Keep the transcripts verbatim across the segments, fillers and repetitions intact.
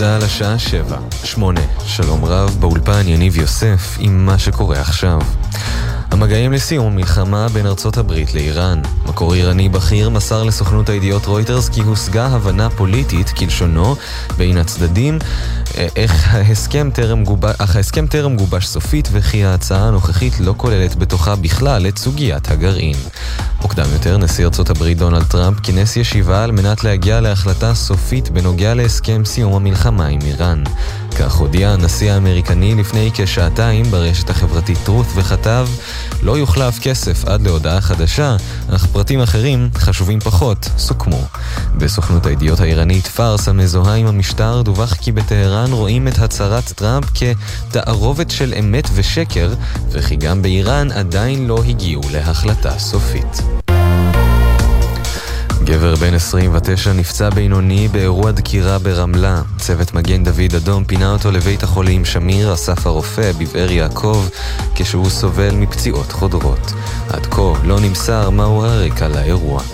צהל השעה שבע, שמונה. שלום רב, באולפן יניב יוסף עם מה שקורה עכשיו. המגעים לסיום מלחמה בין ארצות הברית לאיראן. מקור איראני בכיר מסר לסוכנות הידיעות רויטרס כי הושגה הבנה פוליטית כלשונו בין הצדדים, איך ההסכם טרם גובש, אך ההסכם טרם גובש סופית וכי ההצעה הנוכחית לא כוללת בתוכה בכלל את סוגיית הגרעין. מוקדם יותר נשיא ארצות הברית דונלד טראמפ כינס ישיבה על מנת להגיע להחלטה סופית בנוגע להסכם סיום המלחמה עם איראן. כך הודיע הנשיא האמריקני לפני כשעתיים ברשת החברתית טרות וכתב: לא יוחלף כסף עד להודעה חדשה, אך פרטים אחרים חשובים פחות סוכמו. בסוכנות הידיעות האיראנית פארס המזוהה עם המשטר דווח כי בטהרן רואים את הצהרת טראמפ כתערובת של אמת ושקר, וכי גם באיראן עדיין לא הגיעו להחלטה סופית. גבר בן עשרים ותשע נפצע בינוני באירוע דקירה ברמלה. צוות מגן דוד אדום פינה אותו לבית החולים שמיר אסף הרופא בבאר יעקב כשהוא סובל מפציעות חודרות. עד כה לא נמסר מהו הרקע לאירוע.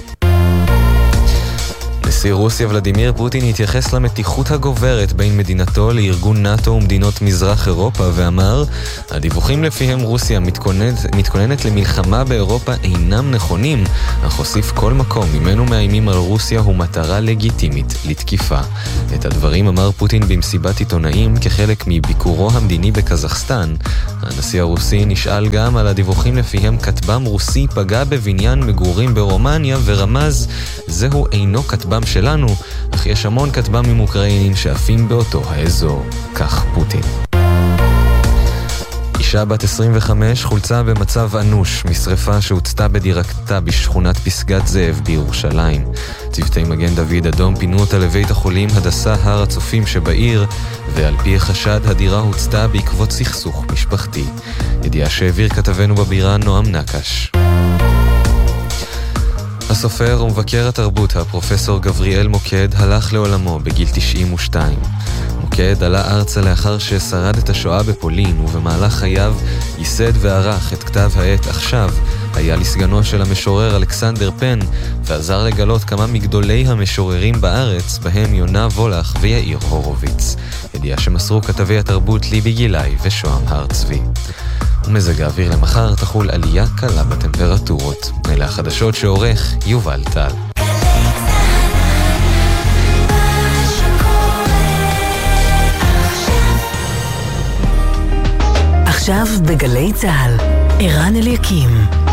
נשיא רוסיה ולדימיר פוטין התייחס למתיחות הגוברת בין מדינתו לארגון נאטו ומדינות מזרח אירופה ואמר: הדיווחים לפיהם רוסיה מתכוננת, מתכוננת למלחמה באירופה אינם נכונים, אך הוסיף כל מקום ממנו מאיימים על רוסיה הוא מטרה לגיטימית לתקיפה. את הדברים אמר פוטין במסיבת עיתונאים כחלק מביקורו המדיני בקזחסטן. הנשיא הרוסי נשאל גם על הדיווחים לפיהם כטב"ם רוסי פגע בבניין מגורים ברומניה ורמז: זהו אינו כטב"ם שלנו, אך יש המון כטב"מים אוקראינים שעפים באותו האזור. כך פוטין. אישה בת עשרים וחמש חולצה במצב אנוש משריפה שהוצתה בדירתה בשכונת פסגת זאב בירושלים. צוותי מגן דוד אדום פינו אותה לבית החולים הדסה הר הצופים שבעיר, ועל פי החשד הדירה הוצתה בעקבות סכסוך משפחתי. ידיעה שהעביר כתבנו בבירה נועם נקש. הסופר ומבקר התרבות הפרופסור גבריאל מוקד הלך לעולמו בגיל תשעים ושתיים. מוקד עלה ארצה לאחר ששרד את השואה בפולין, ובמהלך חייו ייסד וערך את כתב העת עכשיו. היה לסגנו של המשורר אלכסנדר פן, ועזר לגלות כמה מגדולי המשוררים בארץ, בהם יונה וולך ויאיר הורוביץ. ידיעה שמסרו כתבי התרבות ליבי גילאי ושוהם הר צבי. ומזג האוויר למחר תחול עלייה קלה בטמפרטורות. אלה החדשות שעורך יובל טל. עכשיו בגלי צהל, ערן אליקים.